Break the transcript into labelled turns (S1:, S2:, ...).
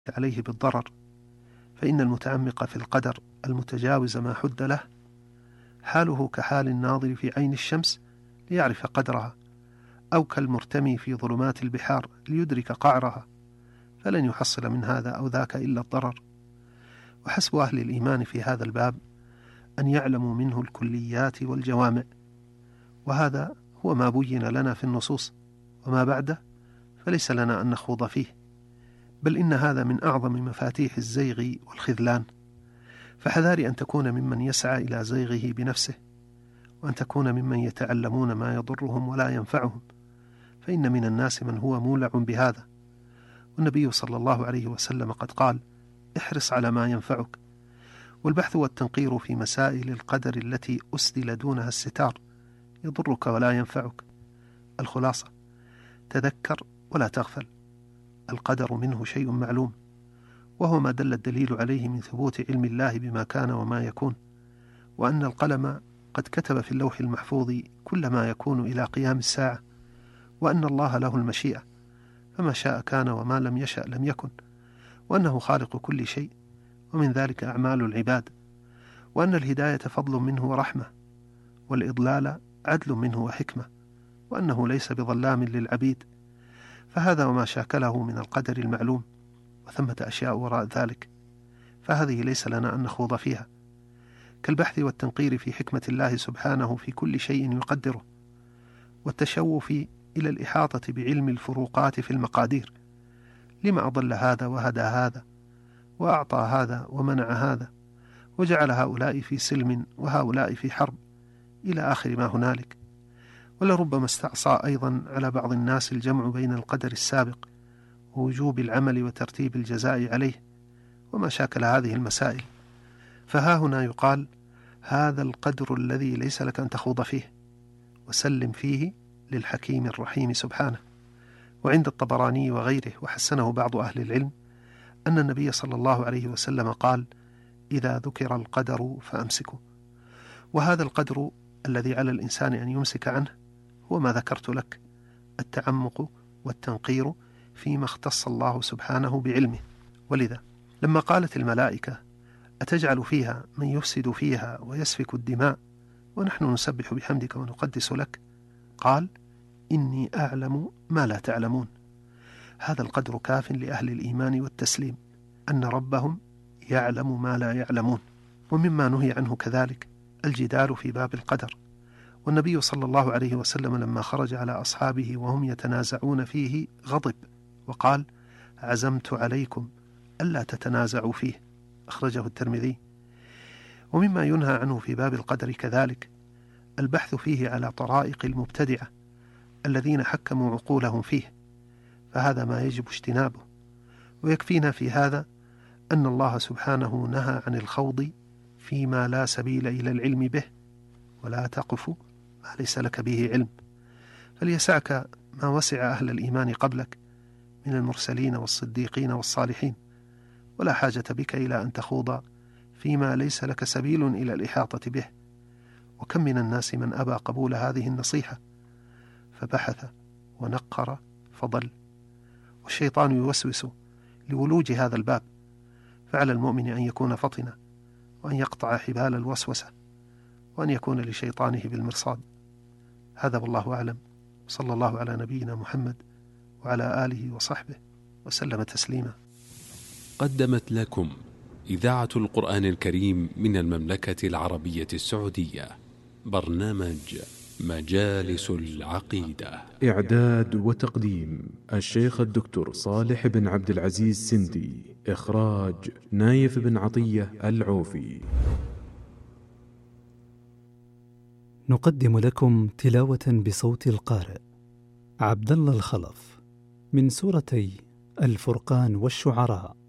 S1: عليه بالضرر، فإن المتعمق في القدر المتجاوز ما حد له حاله كحال الناظر في عين الشمس ليعرف قدرها، أو كالمرتمي في ظلمات البحار ليدرك قعرها، فلن يحصل من هذا أو ذاك إلا الضرر. وحسب أهل الإيمان في هذا الباب أن يعلموا منه الكليات والجوامع، وهذا هو ما بين لنا في النصوص، وما بعده فليس لنا أن نخوض فيه، بل إن هذا من أعظم مفاتيح الزيغ والخذلان. فحذار أن تكون ممن يسعى إلى زيغه بنفسه، وأن تكون ممن يتعلمون ما يضرهم ولا ينفعهم، فإن من الناس من هو مولع بهذا. والنبي صلى الله عليه وسلم قد قال: احرص على ما ينفعك. والبحث والتنقير في مسائل القدر التي أسدل دونها الستار يضرك ولا ينفعك. الخلاصة: تذكر ولا تغفل. القدر منه شيء معلوم، وهو ما دل الدليل عليه من ثبوت علم الله بما كان وما يكون، وأن القلم قد كتب في اللوح المحفوظ كل ما يكون إلى قيام الساعة، وأن الله له المشيئة، فما شاء كان وما لم يشأ لم يكن، وأنه خالق كل شيء، ومن ذلك أعمال العباد، وأن الهداية فضل منه ورحمة، والإضلال عدل منه وحكمة، وأنه ليس بظلام للعبيد. فهذا وما شاكله من القدر المعلوم، وثمة أشياء وراء ذلك، فهذه ليس لنا أن نخوض فيها، كالبحث والتنقير في حكمة الله سبحانه في كل شيء يقدره، والتشوف إلى الإحاطة بعلم الفروقات في المقادير. لما أضل هذا وهدى هذا، وأعطى هذا ومنع هذا، وجعل هؤلاء في سلم وهؤلاء في حرب، إلى آخر ما هنالك. ولربما استعصى أيضا على بعض الناس الجمع بين القدر السابق ووجوب العمل وترتيب الجزاء عليه، وما شاكل هذه المسائل. فها هنا يقال: هذا القدر الذي ليس لك أن تخوض فيه، وسلم فيه للحكيم الرحيم سبحانه. وعند الطبراني وغيره، وحسنه بعض أهل العلم، أن النبي صلى الله عليه وسلم قال: إذا ذكر القدر فأمسكوا. وهذا القدر الذي على الإنسان أن يمسك عنه هو ما ذكرت لك: التعمق والتنقير فيما اختص الله سبحانه بعلمه. ولذا لما قالت الملائكة: أتجعل فيها من يفسد فيها ويسفك الدماء ونحن نسبح بحمدك ونقدس لك، قال: إني أعلم ما لا تعلمون. هذا القدر كاف لأهل الإيمان والتسليم، أن ربهم يعلم ما لا يعلمون. ومما نهي عنه كذلك الجدال في باب القدر. والنبي صلى الله عليه وسلم لما خرج على أصحابه وهم يتنازعون فيه غضب وقال: عزمت عليكم ألا تتنازعوا فيه، أخرجه الترمذي. ومما ينهى عنه في باب القدر كذلك البحث فيه على طرائق المبتدعة الذين حكموا عقولهم فيه، فهذا ما يجب اجتنابه. ويكفينا في هذا أن الله سبحانه نهى عن الخوض فيما لا سبيل إلى العلم به، ولا تقف ما ليس لك به علم، فليسعك ما وسع أهل الإيمان قبلك من المرسلين والصديقين والصالحين، ولا حاجة بك إلى أن تخوض فيما ليس لك سبيل إلى الإحاطة به. وكم من الناس من أبى قبول هذه النصيحة، فبحث ونقر فضل، والشيطان يوسوس لولوج هذا الباب، فعلى المؤمن أن يكون فطنا، وأن يقطع حبال الوسوسة، وأن يكون لشيطانه بالمرصاد. هذا والله أعلم، صلى الله على نبينا محمد وعلى آله وصحبه وسلم تسليما.
S2: قدمت لكم إذاعة القرآن الكريم من المملكة العربية السعودية برنامج مجالس العقيدة.
S3: إعداد وتقديم الشيخ الدكتور صالح بن عبد العزيز سندي. إخراج نايف بن عطية العوفي.
S4: نقدم لكم تلاوة بصوت القارئ عبد الله الخلف من سورتي الفرقان والشعراء.